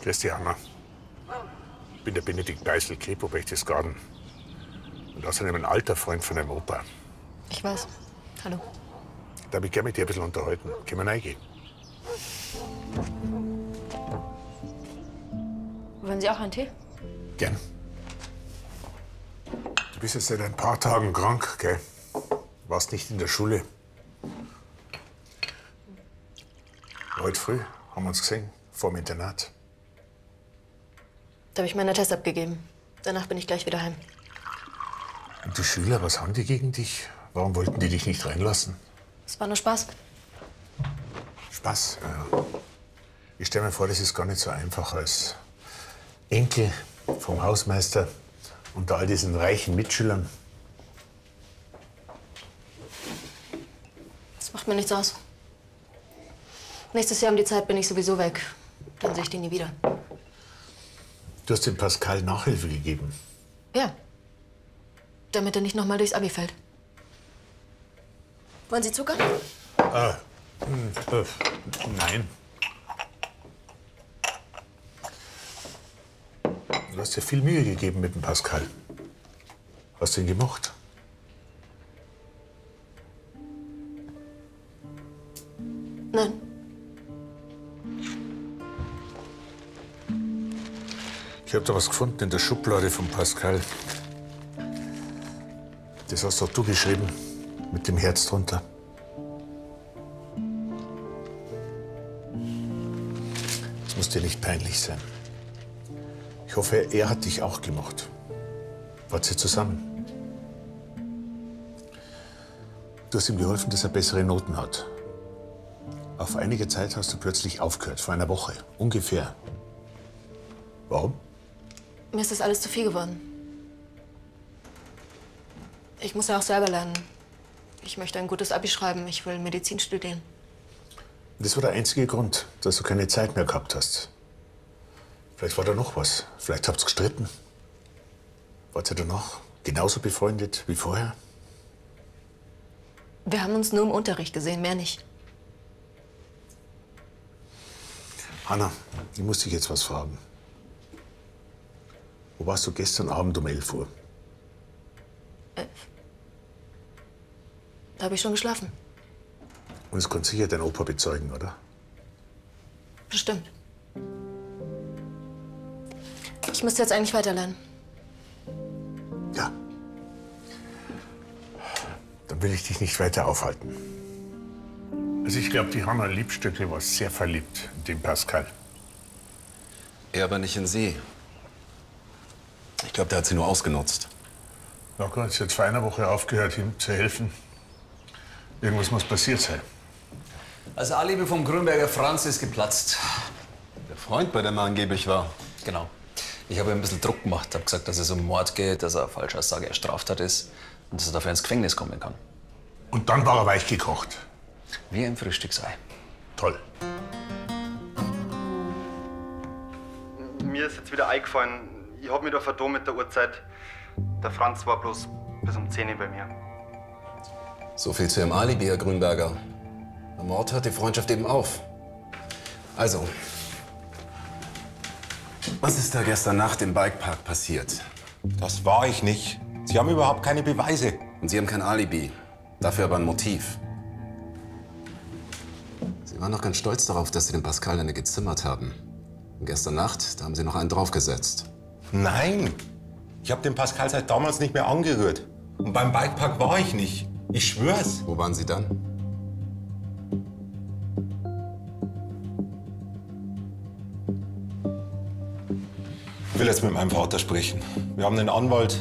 Grüß dich, Anna. Ich bin der Benedikt Beißel, Kripo Berchtesgaden. Und außerdem ein alter Freund von deinem Opa. Ich weiß. Hallo. Darf ich gerne mit dir ein bisschen unterhalten? Können wir reingehen? Wollen Sie auch einen Tee? Gern. Du bist jetzt seit ein paar Tagen krank, gell? Warst nicht in der Schule. Heute früh haben wir uns gesehen, vor dem Internat. Da habe ich meinen Test abgegeben. Danach bin ich gleich wieder heim. Und die Schüler, was haben die gegen dich? Warum wollten die dich nicht reinlassen? Es war nur Spaß. Spaß, ja. Ich stelle mir vor, das ist gar nicht so einfach als Enkel vom Hausmeister unter all diesen reichen Mitschülern. Das macht mir nichts aus. Nächstes Jahr um die Zeit bin ich sowieso weg. Dann sehe ich den nie wieder. Du hast dem Pascal Nachhilfe gegeben. Ja. Damit er nicht noch mal durchs Abi fällt. Wollen Sie Zucker? Nein. Du hast dir viel Mühe gegeben mit dem Pascal. Hast du ihn gemocht? Nein. Ich habe da was gefunden in der Schublade von Pascal. Das hast doch du geschrieben, mit dem Herz drunter. Das muss dir nicht peinlich sein. Ich hoffe, er hat dich auch gemocht. Wart ihr zusammen? Du hast ihm geholfen, dass er bessere Noten hat. Auf einige Zeit hast du plötzlich aufgehört, vor einer Woche, ungefähr. Warum? Mir ist das alles zu viel geworden. Ich muss ja auch selber lernen. Ich möchte ein gutes Abi schreiben. Ich will Medizin studieren. Das war der einzige Grund, dass du keine Zeit mehr gehabt hast. Vielleicht war da noch was. Vielleicht habt ihr gestritten. Wart ihr danach genauso befreundet wie vorher? Wir haben uns nur im Unterricht gesehen, mehr nicht. Hanna, ich muss dich jetzt was fragen. Wo warst du gestern Abend um 11 Uhr? Da habe ich schon geschlafen. Und es konnte sicher dein Opa bezeugen, oder? Bestimmt. Ich müsste jetzt eigentlich weiterlernen. Ja. Dann will ich dich nicht weiter aufhalten. Also ich glaube, die Hanna Liebstöckel war sehr verliebt in den Pascal. Er aber nicht in sie. Ich glaube, der hat sie nur ausgenutzt. Na gut, sie hat vor einer Woche aufgehört, ihm zu helfen. Irgendwas muss passiert sein. Also Alibi vom Grünberger Franz ist geplatzt. Der Freund, bei dem er angeblich war. Genau. Ich habe ihm ein bisschen Druck gemacht, habe gesagt, dass es um Mord geht, dass er Falschaussage erstraftat ist und dass er dafür ins Gefängnis kommen kann. Und dann war er weich gekocht. Wie ein Frühstücksei. Toll. Mir ist jetzt wieder eingefallen, ich hab mich da verdammt mit der Uhrzeit. Der Franz war bloß bis um 10 Uhr bei mir. So viel zu Ihrem Alibi, Herr Grünberger. Der Mord hört die Freundschaft eben auf. Also, was ist da gestern Nacht im Bikepark passiert? Das war ich nicht. Sie haben überhaupt keine Beweise. Und Sie haben kein Alibi, dafür aber ein Motiv. Sie waren doch ganz stolz darauf, dass Sie den Pascal eine gezimmert haben. Und gestern Nacht, da haben Sie noch einen draufgesetzt. Nein, ich habe den Pascal seit damals nicht mehr angerührt. Und beim Bikepark war ich nicht. Ich schwör's. Wo waren Sie dann? Ich will jetzt mit meinem Vater sprechen. Wir haben einen Anwalt,